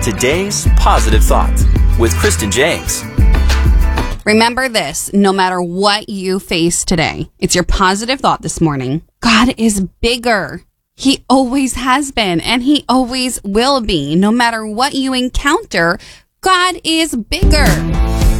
Today's Positive Thought with Kristen James. Remember this, no matter what you face today, it's your positive thought this morning. God is bigger. He always has been, and he always will be. No matter what you encounter, God is bigger.